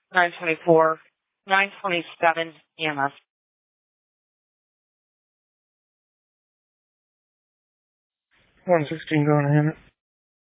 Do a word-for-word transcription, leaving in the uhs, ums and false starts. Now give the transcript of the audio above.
nine twenty-four, nine twenty-seven E M S. one sixteen going ahead.